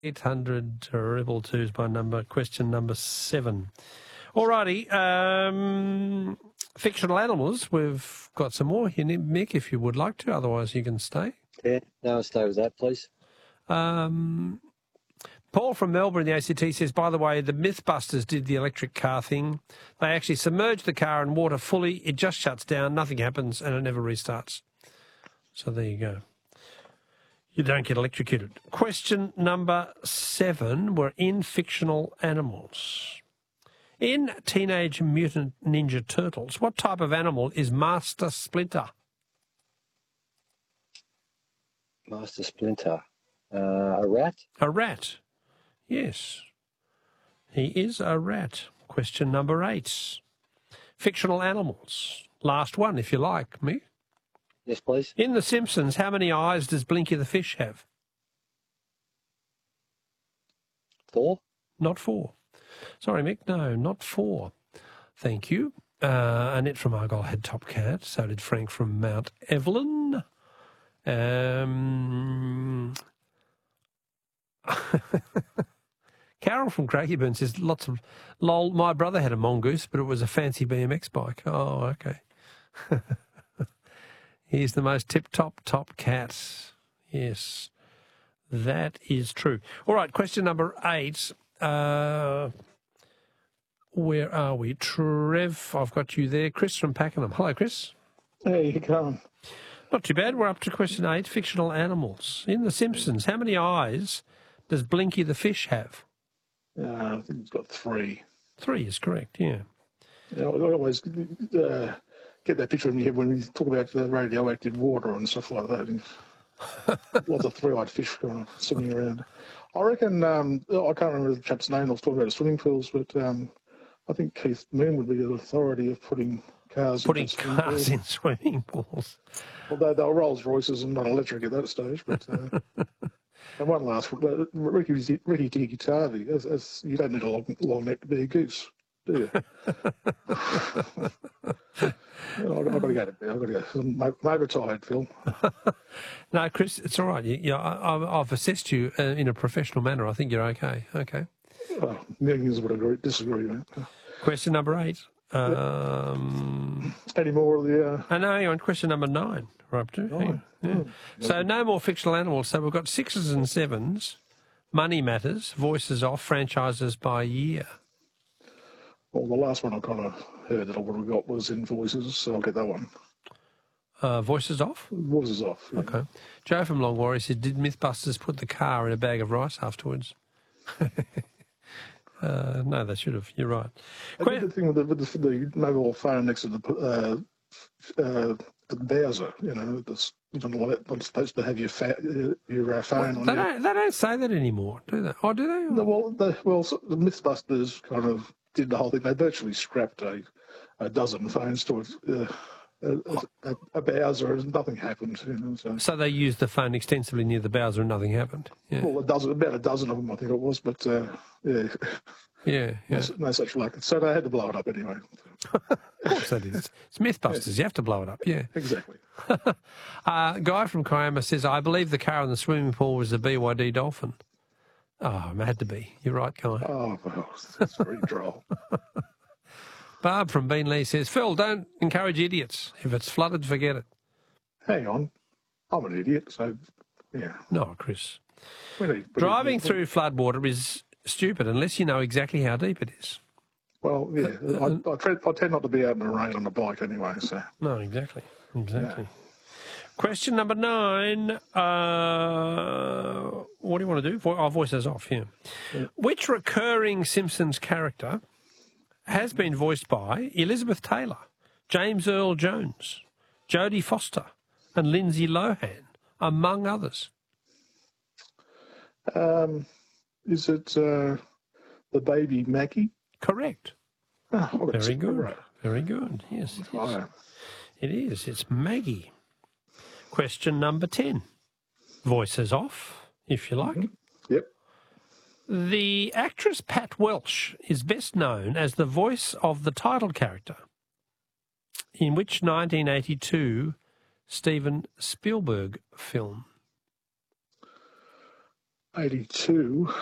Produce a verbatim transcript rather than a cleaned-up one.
eight hundred triple two is my number. Question number seven. All righty. Um, fictional animals. We've got some more here, Mick, if you would like to. Otherwise, you can stay. Yeah, no, I'll stay with that, please. Um, Paul from Melbourne, the A C T, says, by the way, the Mythbusters did the electric car thing. They actually submerge the car in water fully. It just shuts down, nothing happens, and it never restarts. So there you go. You don't get electrocuted. Question number seven. We're in fictional animals. In Teenage Mutant Ninja Turtles, what type of animal is Master Splinter? Master Splinter. Uh, a rat? A rat. Yes. He is a rat. Question number eight. Fictional animals. Last one, if you like, me. Yes, please. In The Simpsons, how many eyes does Blinky the fish have? Four? Not four. Sorry, Mick, no, not four. Thank you. Uh, Annette from Argyle had Top Cat. So did Frank from Mount Evelyn. Um, Carol from Craigieburn says lots of... Lol, my brother had a mongoose, but it was a fancy B M X bike. Oh, okay. He's the most tip-top top cat. Yes, that is true. All right, question number eight. Uh, where are we? Trev, I've got you there. Chris from Pakenham. Hello, Chris. There you go. Not too bad. We're up to question eight, fictional animals. In The Simpsons, how many eyes does Blinky the fish have? Uh, I think he's got three. Three is correct, yeah. Yeah, I always uh, get that picture in your head when you talk about the radioactive water and stuff like that. And lots of three-eyed fish kind of swimming around. I reckon, um, I can't remember the chap's name, I was talking about the swimming pools, but um, I think Keith Moon would be the authority of putting cars Putting in swimming cars pools. in swimming pools. Although they were Rolls Royces and not electric at that stage. But uh, and one last one, Ricky, Ricky Tikki Tavi, as, as, you don't need a long, long neck to be a goose, do you? I've, I've got to go to bed. I've got to go. I'm, I'm overtired, Phil. No, Chris, it's all right. You, you know, I, I've assessed you uh, in a professional manner. I think you're okay. Okay. Well, millions would agree, disagree, mate. Question number eight. Um, Any more of the... Uh... I know, hang on. Question number nine. We're up to. Hang on. Yeah. Oh. So no more fictional animals. So we've got sixes and sevens, money matters, voices off, franchises by year. Well, the last one I kind of heard that I would have got was in Voices, so I'll get that one. Uh, voices off? Voices off, yeah. Okay. Joe from Long Warrior said, did Mythbusters put the car in a bag of rice afterwards? uh, no, they should have. You're right. I did the thing with the, with the, the mobile phone next to the uh, uh, the Bowser, you know, that's, you don't know, not supposed to have your fa your uh, phone well, on they, you. don't, they don't say that anymore, do they? Oh, do they? No, well, the, well, so the Mythbusters kind of did the whole thing. They virtually scrapped a, a dozen phones to uh, a, a, a Bowser, and nothing happened. You know, so. so they used the phone extensively near the Bowser and nothing happened? Yeah. Well, a dozen, about a dozen of them, I think it was, but uh, yeah. Yeah, yeah. No, no such luck. So they had to blow it up anyway. Of course that is. It's Mythbusters. Yes. You have to blow it up, yeah. Exactly. uh, Guy from Kiama says, I believe the car in the swimming pool was a B Y D Dolphin. Oh, it had to be. You're right, Guy. Oh, well, that's very droll. Barb from Beanley says, Phil, don't encourage idiots. If it's flooded, forget it. Hang on. I'm an idiot, so, yeah. No, Chris. Really, Driving through floodwater is stupid unless you know exactly how deep it is. Well, yeah, I, I, tend, I tend not to be out in the rain on a bike anyway, so... No, exactly, exactly. Yeah. Question number nine. Uh, what do you want to do? Vo oh, voices off, yeah. yeah. Which recurring Simpsons character has been voiced by Elizabeth Taylor, James Earl Jones, Jodie Foster, and Lindsay Lohan, among others? Um... Is it uh, the baby Maggie? Correct. Oh, well, Very good. Right. Very good. Yes, it is. Oh. It is. It's Maggie. Question number ten. Voices off, if you like. Mm-hmm. Yep. The actress Pat Welsh is best known as the voice of the title character in which nineteen eighty-two Steven Spielberg film? eighty-two.